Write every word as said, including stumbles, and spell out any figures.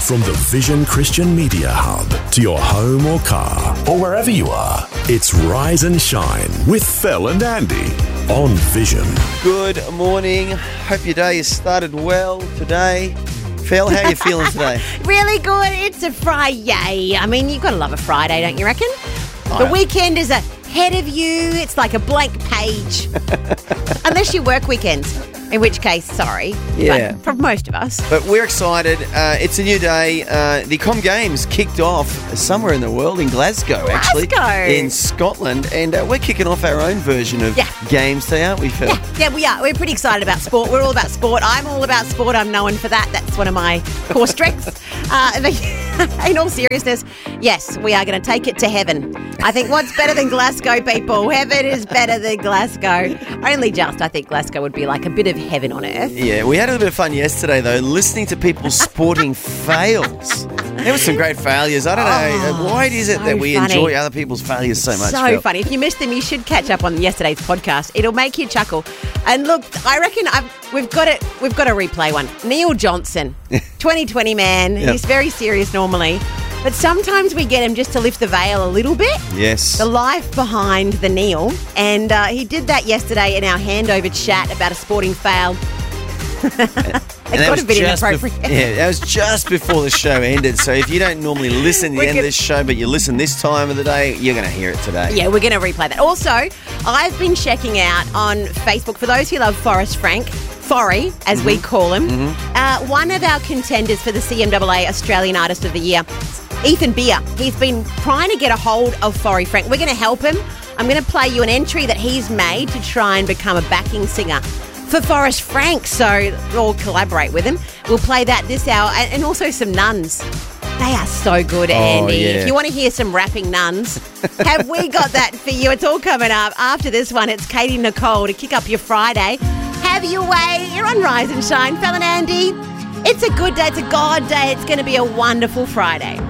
From the Vision Christian Media Hub to your home or car or wherever you are, it's Rise and Shine with Fel and Andy on Vision. Good morning. Hope your day has started well today. Fel, how are you feeling today? Really good. It's a Friday. I mean, you've got to love a Friday, don't you reckon? Oh. The weekend is ahead of you. It's like a blank page. Unless you work weekends. In which case, sorry. Yeah. But for most of us. But we're excited. Uh, it's a new day. Uh, the Com Games kicked off somewhere in the world, in Glasgow, actually. Glasgow. In Scotland. And uh, we're kicking off our own version of Yeah. games today, aren't we, Fel? Yeah, yeah, we are. We're pretty excited about sport. We're all about sport. I'm all about sport. I'm known for that. That's one of my core strengths. Uh, in all seriousness, yes, we are going to take it to heaven. I think what's better than Glasgow, people? Heaven is better than Glasgow. Only just, I think Glasgow would be like a bit of heaven on earth. Yeah, we had a little bit of fun yesterday, though, listening to people's sporting fails. There were some great failures. I don't know. Oh, Why is it so that we funny. enjoy other people's failures so much, So Fel? funny. If you missed them, you should catch up on yesterday's podcast. It'll make you chuckle. And look, I reckon I've, we've got it. We've got to replay one. Neil Johnson, twenty twenty man. Yep. He's very serious normally, but sometimes we get him just to lift the veil a little bit. Yes. The life behind the Neil, and uh, he did that yesterday in our handover chat about a sporting fail. It And that got was a bit just inappropriate. bef- yeah, that was just before the show ended. So if you don't normally listen to the We end could- of this show, but you listen this time of the day, you're going to hear it today. Yeah, we're going to replay that. Also, I've been checking out on Facebook, for those who love Forrest Frank, Forry, as Mm-hmm. we call him, uh, one of our contenders for the C M A A Australian Artist of the Year, Ethan Beer. He's been trying to get a hold of Forry Frank. We're going to help him. I'm going to play you an entry that he's made to try and become a backing singer for Forrest Frank, so we'll collaborate with him. We'll play that this hour, and, and also some nuns. They are so good, Andy. yeah. If you want to hear some rapping nuns, have we got that for you? It's all coming up. After this one, it's Katie Nicole to kick up your Friday. Have your way. You're on Rise and Shine. Fel and Andy, it's a good day. It's a God day. It's going to be a wonderful Friday.